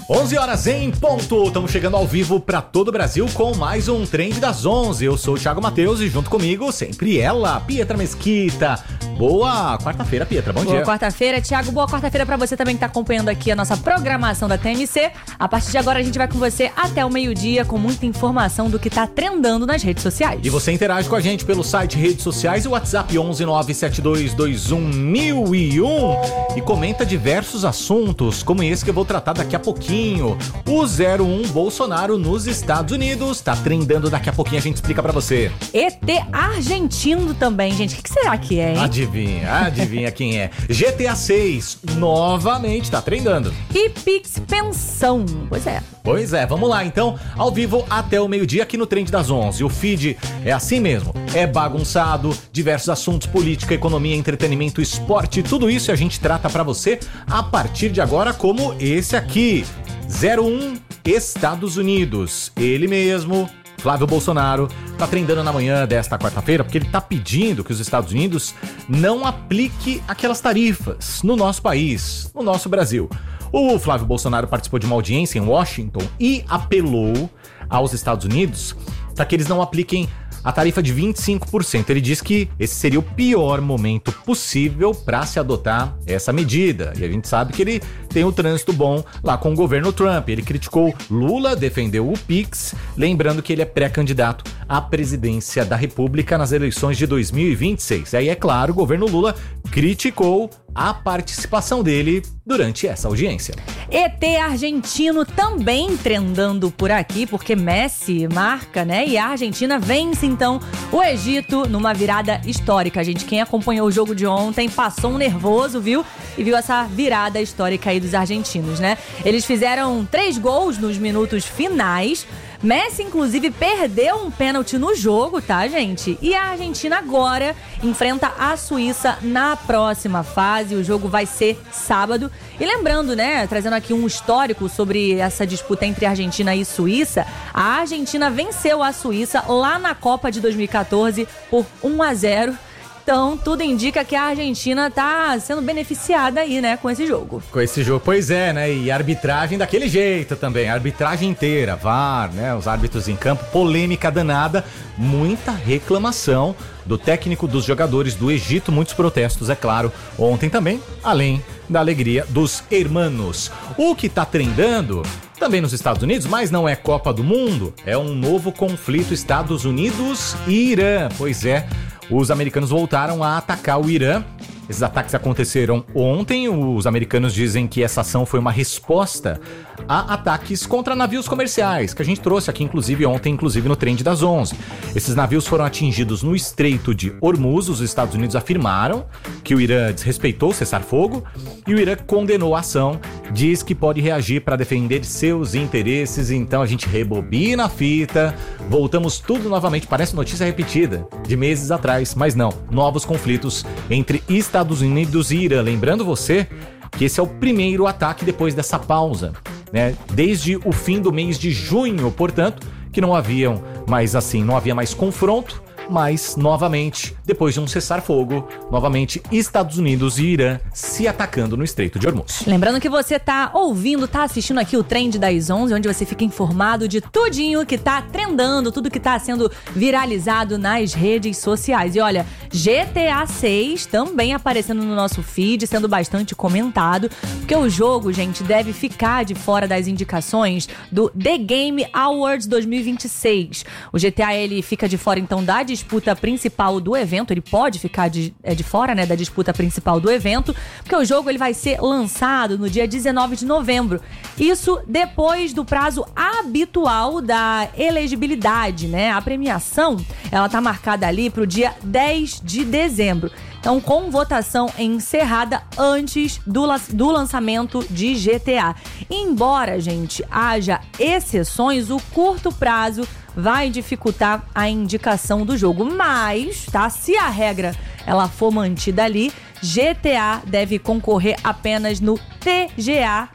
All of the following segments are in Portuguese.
11 horas em ponto, estamos chegando ao vivo para todo o Brasil com mais um Trend das 11. Eu sou o Thiago Matheus e junto comigo sempre ela, Pietra Mesquita. Boa quarta-feira, Pietra, bom dia. Boa quarta-feira, Thiago, boa quarta-feira para você também que tá acompanhando aqui a nossa programação da TMC. A partir de agora a gente vai com você até o meio-dia com muita informação do que tá trendando nas redes sociais. E você interage com a gente pelo site, redes sociais e WhatsApp 11972211001 e comenta diversos assuntos, como esse que eu vou tratar daqui a pouquinho. O 01 Bolsonaro nos Estados Unidos tá trendando, daqui a pouquinho a gente explica pra você. ET argentino também, gente, o que será que é, hein? Adivinha quem é. GTA 6 novamente tá trendando. E Pix Pensão, Pois é, vamos lá então, ao vivo até o meio-dia aqui no Trend das 11. O feed é assim mesmo, é bagunçado, diversos assuntos, política, economia, entretenimento, esporte, tudo isso a gente trata pra você a partir de agora, como esse aqui. 01 Estados Unidos, ele mesmo, Flávio Bolsonaro, tá trendando na manhã desta quarta-feira porque ele tá pedindo que os Estados Unidos não aplique aquelas tarifas no nosso país, no nosso Brasil. O Flávio Bolsonaro participou de uma audiência em Washington e apelou aos Estados Unidos para que eles não apliquem a tarifa de 25%. Ele diz que esse seria o pior momento possível para se adotar essa medida. E a gente sabe que ele tem um trânsito bom lá com o governo Trump. Ele criticou Lula, defendeu o Pix, lembrando que ele é pré-candidato à presidência da República nas eleições de 2026. Aí, é claro, o governo Lula criticou a participação dele durante essa audiência. ET argentino também trendando por aqui, porque Messi marca, né? E a Argentina vence, então, o Egito numa virada histórica, gente. Quem acompanhou o jogo de ontem passou um nervoso, viu? E viu essa virada histórica aí dos argentinos, né? Eles fizeram 3 gols nos minutos finais. Messi, inclusive, perdeu um pênalti no jogo, tá, gente? E a Argentina agora enfrenta a Suíça na próxima fase. O jogo vai ser sábado. E lembrando, né, trazendo aqui um histórico sobre essa disputa entre Argentina e Suíça, a Argentina venceu a Suíça lá na Copa de 2014 por 1-0. Então, tudo indica que a Argentina tá sendo beneficiada aí, né, com esse jogo. Com esse jogo, pois é, né? E a arbitragem daquele jeito também, a arbitragem inteira, VAR, né? Os árbitros em campo, polêmica danada, muita reclamação do técnico, dos jogadores do Egito, muitos protestos, é claro, ontem também, além da alegria dos hermanos. O que tá trendando também nos Estados Unidos, mas não é Copa do Mundo, é um novo conflito Estados Unidos e Irã, pois é. Os americanos voltaram a atacar o Irã. Esses ataques aconteceram ontem. Os americanos dizem que essa ação foi uma resposta a ataques contra navios comerciais, que a gente trouxe aqui, inclusive, ontem, inclusive no Trend das 11. Esses navios foram atingidos no Estreito de Hormuz. Os Estados Unidos afirmaram que o Irã desrespeitou o cessar-fogo e o Irã condenou a ação, diz que pode reagir para defender seus interesses. Então a gente rebobina a fita, voltamos tudo novamente, parece notícia repetida de meses atrás, mas não, novos conflitos entre Estados Unidos e Irã. Lembrando você que esse é o primeiro ataque depois dessa pausa, né? Desde o fim do mês de junho, portanto, que não havia mais confronto, mas novamente, depois de um cessar-fogo, novamente Estados Unidos e Irã se atacando no Estreito de Hormuz. Lembrando que você tá ouvindo, tá assistindo aqui o Trend das 11, onde você fica informado de tudinho que tá trendando, tudo que tá sendo viralizado nas redes sociais. E olha, GTA 6 também aparecendo no nosso feed, sendo bastante comentado, porque o jogo, gente, deve ficar de fora das indicações do The Game Awards 2026. O GTA, ele fica de fora, então, da disputa principal do evento, ele pode ficar de fora, né, da disputa principal do evento, porque o jogo ele vai ser lançado no dia 19 de novembro. Isso depois do prazo habitual da elegibilidade, né? A premiação, ela tá marcada ali pro dia 10 de dezembro. Então, com votação encerrada antes do lançamento de GTA. Embora, gente, haja exceções, o curto prazo vai dificultar a indicação do jogo. Mas, tá? Se a regra ela for mantida ali, GTA deve concorrer apenas no TGA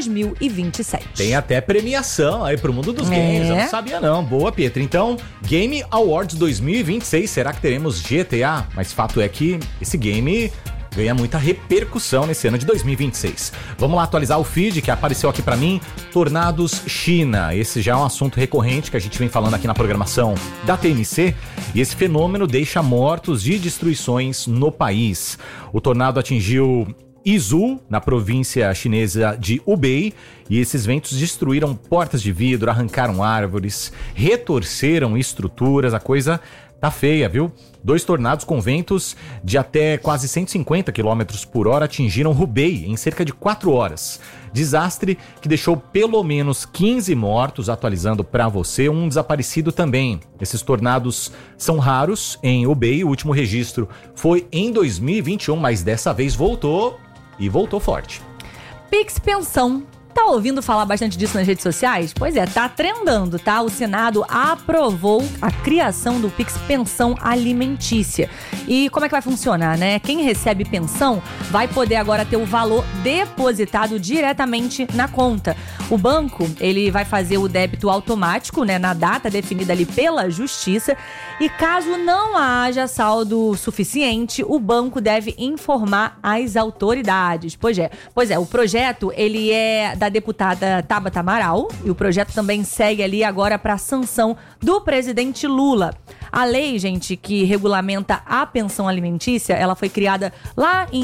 2027. Tem até premiação aí pro mundo dos games, eu não sabia não. Boa, Pietra. Então, Game Awards 2026, será que teremos GTA? Mas fato é que esse game ganha muita repercussão nesse ano de 2026. Vamos lá atualizar o feed que apareceu aqui pra mim. Tornados China. Esse já é um assunto recorrente que a gente vem falando aqui na programação da TMC. E esse fenômeno deixa mortos e destruições no país. O tornado atingiu Izhou, na província chinesa de Hubei, e esses ventos destruíram portas de vidro, arrancaram árvores, retorceram estruturas, a coisa tá feia, viu? 2 tornados com ventos de até quase 150 km por hora atingiram Hubei em cerca de 4 horas. Desastre que deixou pelo menos 15 mortos, atualizando para você, um desaparecido também. Esses tornados são raros em Hubei, o último registro foi em 2021, mas dessa vez voltou e voltou forte. Pix Pensão. Tá ouvindo falar bastante disso nas redes sociais? Pois é, tá trendando, tá? O Senado aprovou a criação do Pix Pensão Alimentícia. E como é que vai funcionar, né? Quem recebe pensão vai poder agora ter o valor depositado diretamente na conta. O banco, ele vai fazer o débito automático, né, na data definida ali pela Justiça. E caso não haja saldo suficiente, o banco deve informar as autoridades. Pois é, o projeto, ele é da deputada Tabata Amaral e o projeto também segue ali agora para a sanção do presidente Lula. A lei, gente, que regulamenta a pensão alimentícia, ela foi criada lá em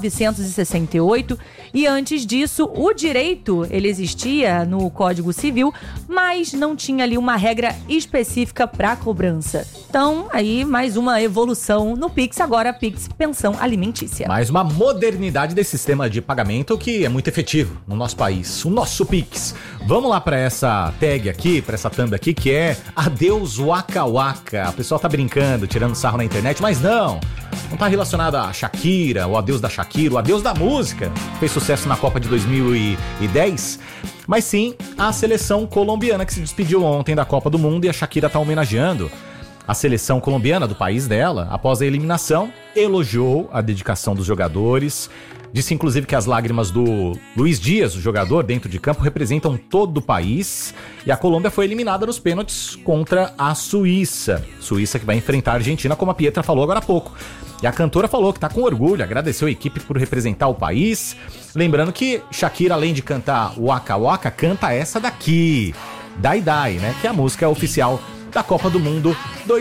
1968 e antes disso o direito, ele existia no Código Civil, mas não tinha ali uma regra específica para cobrança. Então, aí mais uma evolução no Pix, agora Pix Pensão Alimentícia. Mais uma modernidade desse sistema de pagamento que é muito efetivo no nosso país, o nosso Pix. Vamos lá para essa tag aqui, para essa thumb aqui, que é Adeus Waka Waka. O pessoal tá brincando, tirando sarro na internet, mas não tá relacionado a Shakira, o adeus da Shakira, o adeus da música, que fez sucesso na Copa de 2010, mas sim a seleção colombiana que se despediu ontem da Copa do Mundo e a Shakira tá homenageando a seleção colombiana do país dela após a eliminação, elogiou a dedicação dos jogadores. Disse, inclusive, que as lágrimas do Luiz Dias, o jogador, dentro de campo, representam todo o país. E a Colômbia foi eliminada nos pênaltis contra a Suíça. Suíça que vai enfrentar a Argentina, como a Pietra falou agora há pouco. E a cantora falou que tá com orgulho, agradeceu a equipe por representar o país. Lembrando que Shakira, além de cantar Waka Waka, canta essa daqui, Dai Dai, né? Que é a música oficial da Copa do Mundo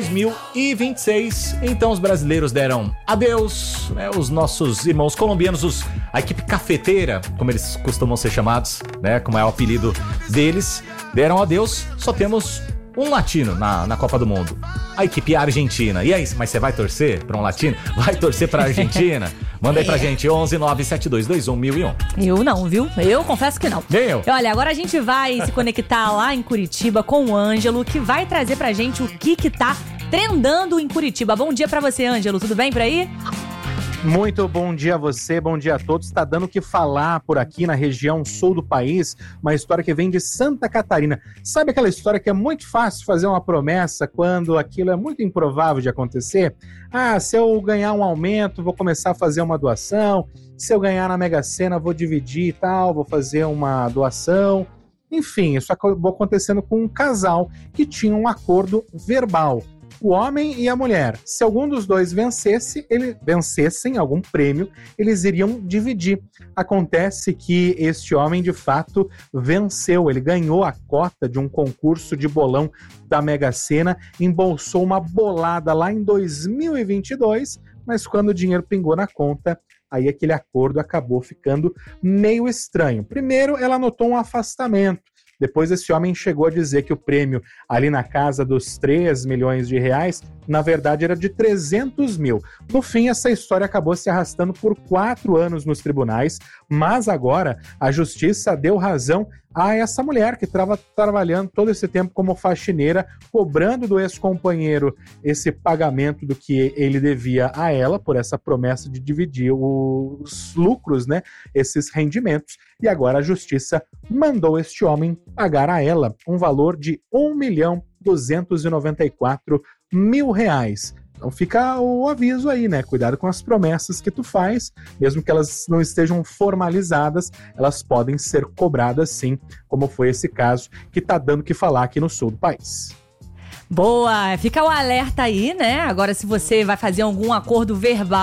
2026. Então os brasileiros deram adeus, né? Os nossos irmãos colombianos, a equipe cafeteira, como eles costumam ser chamados, né? Como é o apelido deles, deram adeus. Só temos um latino na Copa do Mundo, a equipe argentina. E aí, mas você vai torcer para um latino? Vai torcer para a Argentina? Manda aí pra gente, 11 97221 1001. Eu não, viu? Eu confesso que não. Nem eu. Olha, agora a gente vai se conectar lá em Curitiba com o Ângelo, que vai trazer pra gente o que tá trendando em Curitiba. Bom dia pra você, Ângelo. Tudo bem por aí? Muito bom dia a você, bom dia a todos. Está dando o que falar por aqui na região sul do país, uma história que vem de Santa Catarina. Sabe aquela história que é muito fácil fazer uma promessa quando aquilo é muito improvável de acontecer? Ah, se eu ganhar um aumento, vou começar a fazer uma doação. Se eu ganhar na Mega Sena, vou dividir e tal, vou fazer uma doação. Enfim, isso acabou acontecendo com um casal que tinha um acordo verbal. O homem e a mulher, se algum dos dois vencessem algum prêmio, eles iriam dividir. Acontece que este homem, de fato, venceu. Ele ganhou a cota de um concurso de bolão da Mega Sena, embolsou uma bolada lá em 2022, mas quando o dinheiro pingou na conta, aí aquele acordo acabou ficando meio estranho. Primeiro, ela notou um afastamento. Depois esse homem chegou a dizer que o prêmio ali na casa dos 3 milhões de reais, na verdade era de 300 mil. No fim, essa história acabou se arrastando por 4 anos nos tribunais, mas agora a justiça deu razão a essa mulher que estava trabalhando todo esse tempo como faxineira, cobrando do ex-companheiro esse pagamento do que ele devia a ela por essa promessa de dividir os lucros, né, esses rendimentos. E agora a justiça mandou este homem pagar a ela um valor de R$1.294.000. Então fica o aviso aí, né? Cuidado com as promessas que tu faz, mesmo que elas não estejam formalizadas, elas podem ser cobradas sim, como foi esse caso que tá dando o que falar aqui no sul do país. Boa! Fica o alerta aí, né? Agora, se você vai fazer algum acordo verbal,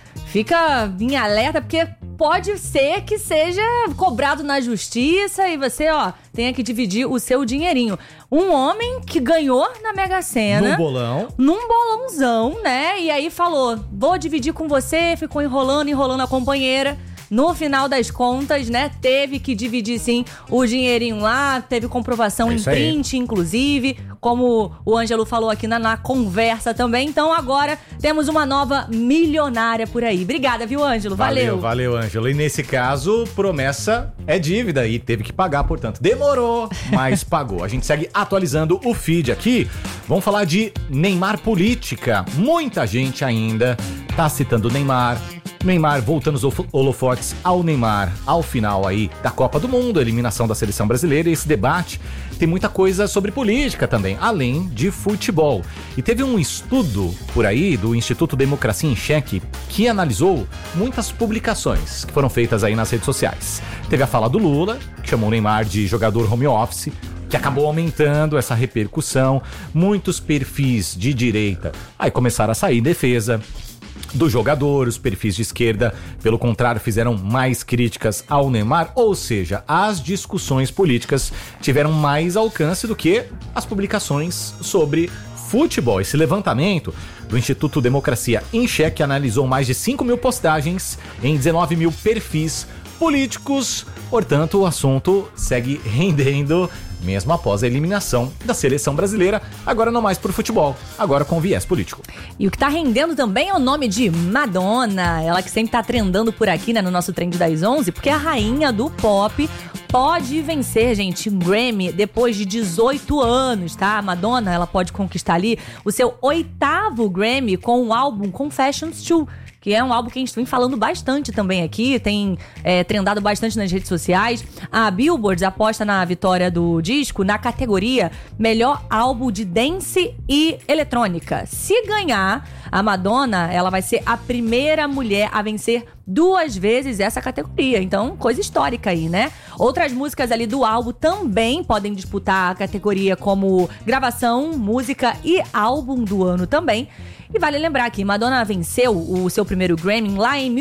fica em alerta, porque pode ser que seja cobrado na justiça e você, tenha que dividir o seu dinheirinho. Um homem que ganhou na Mega Sena. Num bolãozão, né? E aí falou, vou dividir com você, ficou enrolando a companheira. No final das contas, né, teve que dividir sim o dinheirinho lá, teve comprovação em print, inclusive, como o Ângelo falou aqui na conversa também. Então agora temos uma nova milionária por aí. Obrigada, viu, Ângelo? Valeu. Valeu, Ângelo. E nesse caso, promessa é dívida e teve que pagar, portanto. Demorou, mas pagou. A gente segue atualizando o feed aqui. Vamos falar de Neymar política. Muita gente ainda tá citando Neymar voltando os holofotes ao Neymar ao final aí da Copa do Mundo, a eliminação da seleção brasileira, e esse debate tem muita coisa sobre política também, além de futebol. E teve um estudo por aí do Instituto Democracia em Cheque que analisou muitas publicações que foram feitas aí nas redes sociais. Teve a fala do Lula, que chamou o Neymar de jogador home office, que acabou aumentando essa repercussão. Muitos perfis de direita aí começaram a sair em defesa do jogador, os perfis de esquerda, pelo contrário, fizeram mais críticas ao Neymar, ou seja, as discussões políticas tiveram mais alcance do que as publicações sobre futebol. Esse levantamento do Instituto Democracia em Cheque analisou mais de 5 mil postagens em 19 mil perfis políticos, portanto o assunto segue rendendo mesmo após a eliminação da seleção brasileira, agora não mais por futebol, agora com viés político. E o que tá rendendo também é o nome de Madonna, ela que sempre tá trendando por aqui, né, no nosso Trend das 11, porque a rainha do pop pode vencer, gente, um Grammy depois de 18 anos, tá? A Madonna, ela pode conquistar ali o seu 8º Grammy com o álbum Confessions 2, que é um álbum que a gente vem falando bastante também aqui, tem trendado bastante nas redes sociais. A Billboard aposta na vitória do disco na categoria Melhor Álbum de Dance e Eletrônica. Se ganhar, a Madonna, ela vai ser a primeira mulher a vencer 2 vezes essa categoria. Então, coisa histórica aí, né? Outras músicas ali do álbum também podem disputar a categoria como gravação, música e álbum do ano também. E vale lembrar que Madonna venceu o seu primeiro Grammy lá em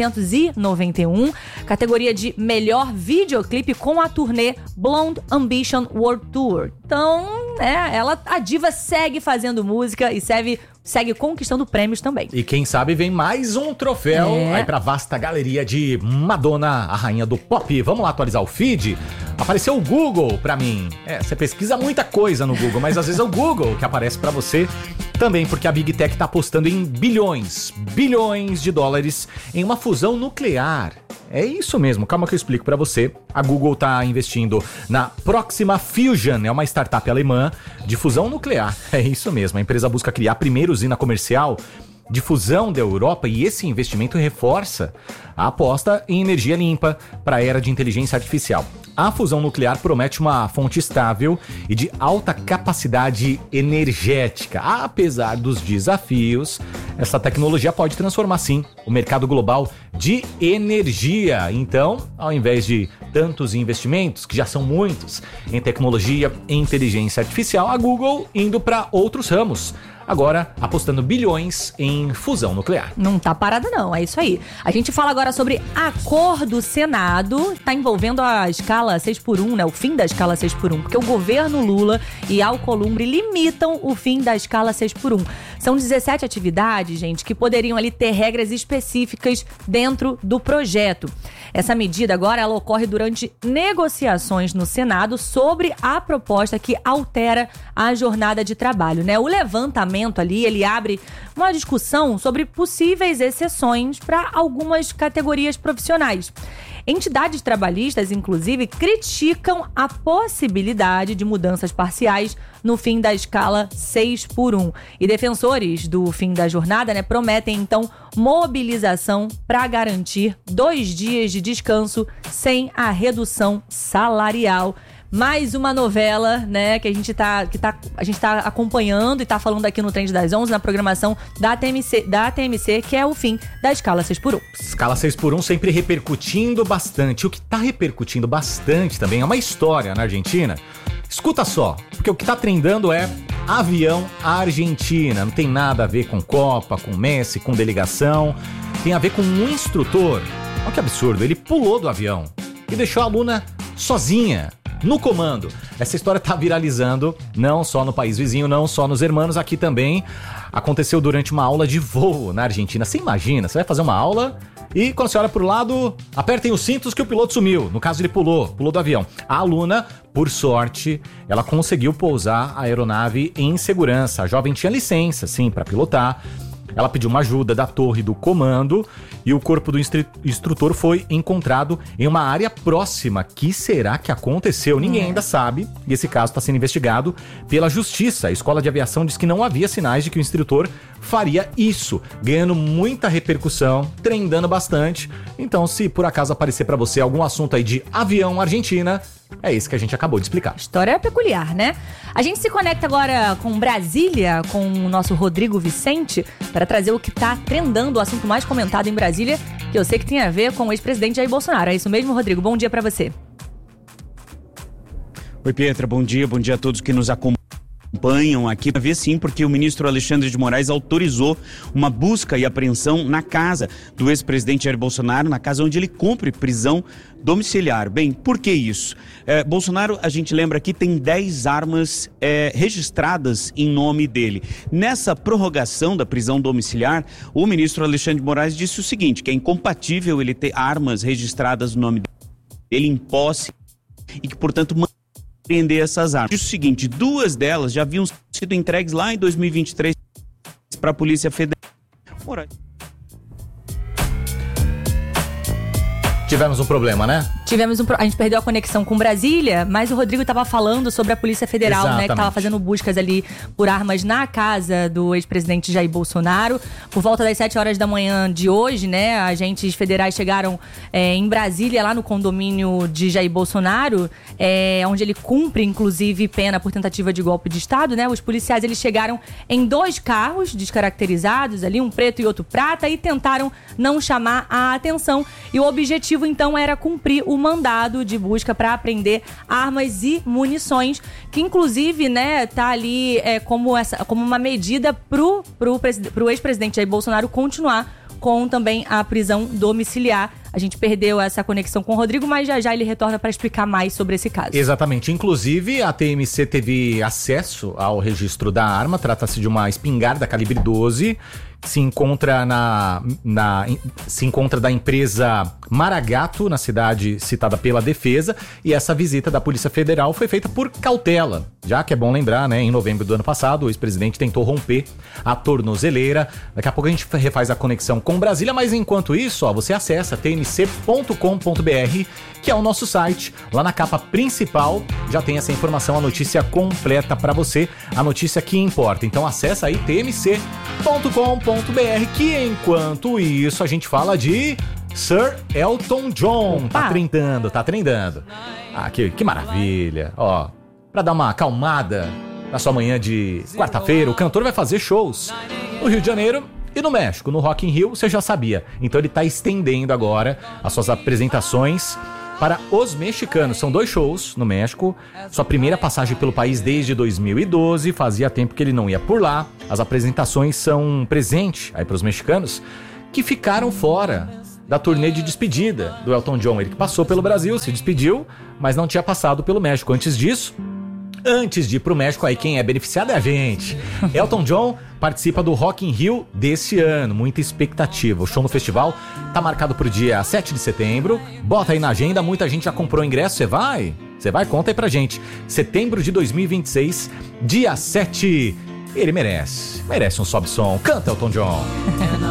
1991, categoria de melhor videoclipe com a turnê Blonde Ambition World Tour. Então, a diva segue fazendo música e segue conquistando prêmios também. E quem sabe vem mais um troféu aí pra vasta galeria de Madonna, a rainha do pop. Vamos lá atualizar o feed? Apareceu o Google pra mim. Você pesquisa muita coisa no Google, mas às vezes é o Google que aparece pra você também, porque a Big Tech tá apostando em bilhões de dólares em uma fusão nuclear. É isso mesmo, calma que eu explico pra você. A Google tá investindo na Proxima Fusion, é uma startup alemã de fusão nuclear. É isso mesmo, a empresa busca criar a primeira usina comercial de fusão da Europa e esse investimento reforça a aposta em energia limpa para a era de inteligência artificial. A fusão nuclear promete uma fonte estável e de alta capacidade energética. Apesar dos desafios, essa tecnologia pode transformar, sim, o mercado global de energia. Então, ao invés de tantos investimentos, que já são muitos, em tecnologia e inteligência artificial, a Google indo para outros ramos. Agora, apostando bilhões em fusão nuclear. Não tá parada não, é isso aí. A gente fala agora sobre a cor do Senado, tá envolvendo a escala 6x1, né? O fim da escala 6x1, porque o governo Lula e Alcolumbre limitam o fim da escala 6x1. São 17 atividades, gente, que poderiam ali ter regras específicas dentro do projeto. Essa medida agora, ela ocorre durante negociações no Senado sobre a proposta que altera a jornada de trabalho, né? O levantamento ali, ele abre uma discussão sobre possíveis exceções para algumas categorias profissionais. Entidades trabalhistas, inclusive, criticam a possibilidade de mudanças parciais no fim da escala 6x1. E defensores do fim da jornada, né, prometem, então, mobilização para garantir 2 dias de descanso sem a redução salarial. Mais uma novela, né, que a gente tá acompanhando e tá falando aqui no Trend das 11, na programação da TMC, que é o fim da escala 6x1. Escala 6x1 sempre repercutindo bastante. O que tá repercutindo bastante também é uma história na Argentina. Escuta só, porque o que tá trendando é avião Argentina. Não tem nada a ver com Copa, com Messi, com delegação. tem a ver com um instrutor. Olha que absurdo, ele pulou do avião e deixou a aluna sozinha, no comando. Essa história tá viralizando, não só no país vizinho, não só nos hermanos, aqui também. Aconteceu durante uma aula de voo na Argentina. Você imagina, você vai fazer uma aula e quando você olha pro lado, apertem os cintos que o piloto sumiu. No caso, ele pulou do avião. A aluna, por sorte, ela conseguiu pousar a aeronave em segurança. A jovem tinha licença, sim, para pilotar. Ela pediu uma ajuda da torre do comando e o corpo do instrutor foi encontrado em uma área próxima. Que será que aconteceu? Ninguém ainda sabe e esse caso está sendo investigado pela justiça. A escola de aviação diz que não havia sinais de que o instrutor faria isso, ganhando muita repercussão, trendando bastante. Então, se por acaso aparecer para você algum assunto aí de avião Argentina, é isso que a gente acabou de explicar. História peculiar, né? A gente se conecta agora com Brasília, com o nosso Rodrigo Vicente, para trazer o que tá trendando, o assunto mais comentado em Brasília, que eu sei que tem a ver com o ex-presidente Jair Bolsonaro. É isso mesmo, Rodrigo? Bom dia para você. Oi, Pietra, bom dia a todos que nos acompanham aqui. Ver sim, porque o ministro Alexandre de Moraes autorizou uma busca e apreensão na casa do ex-presidente Jair Bolsonaro, na casa onde ele cumpre prisão domiciliar. Bem, por que isso? Bolsonaro, a gente lembra aqui, tem 10 armas registradas em nome dele. Nessa prorrogação da prisão domiciliar, o ministro Alexandre de Moraes disse o seguinte, que é incompatível ele ter armas registradas no nome dele em posse e que, portanto, prender essas armas. Diz o seguinte, 2 delas já haviam sido entregues lá em 2023 para a Polícia Federal. Tivemos um problema, né? A gente perdeu a conexão com Brasília, mas o Rodrigo estava falando sobre a Polícia Federal, né? Que estava fazendo buscas ali por armas na casa do ex-presidente Jair Bolsonaro. Por volta das 7 horas da manhã de hoje, né? Agentes federais chegaram em Brasília, lá no condomínio de Jair Bolsonaro, onde ele cumpre, inclusive, pena por tentativa de golpe de Estado, né? Os policiais, eles chegaram em 2 carros descaracterizados ali, um preto e outro prata, e tentaram não chamar a atenção. E o objetivo, então, era cumprir o mandado de busca para apreender armas e munições, que inclusive, né, tá ali como uma medida pro ex-presidente Jair Bolsonaro continuar com também a prisão domiciliar. A gente perdeu essa conexão com o Rodrigo, mas já ele retorna para explicar mais sobre esse caso. Exatamente. Inclusive, a TMC teve acesso ao registro da arma. Trata-se de uma espingarda calibre 12, que se encontra da empresa Maragato, na cidade citada pela defesa, e essa visita da Polícia Federal foi feita por cautela, já que é bom lembrar, né, em novembro do ano passado, o ex-presidente tentou romper a tornozeleira. Daqui a pouco a gente refaz a conexão com Brasília, mas enquanto isso, você acessa tmc.com.br, que é o nosso site. Lá na capa principal já tem essa informação, a notícia completa para você, a notícia que importa. Então acessa aí tmc.com.br, que enquanto isso a gente fala de Sir Elton John. Tá trendando. Ah, que maravilha. Ó, pra dar uma acalmada na sua manhã de quarta-feira, o cantor vai fazer shows no Rio de Janeiro e no México, no Rock in Rio, você já sabia. Então ele tá estendendo agora as suas apresentações para os mexicanos. São 2 shows no México, sua primeira passagem pelo país desde 2012, fazia tempo que ele não ia por lá. As apresentações são um presente aí para os mexicanos que ficaram fora da turnê de despedida do Elton John. Ele que passou pelo Brasil, se despediu, mas não tinha passado pelo México. Antes de ir pro México, aí quem é beneficiado é a gente. Elton John participa do Rock in Rio desse ano, muita expectativa. O show no festival tá marcado pro dia 7 de setembro. Bota aí na agenda, muita gente já comprou ingresso. Você vai? Conta aí pra gente. Setembro de 2026, dia 7. Ele merece um sobe-som. Canta, Elton John.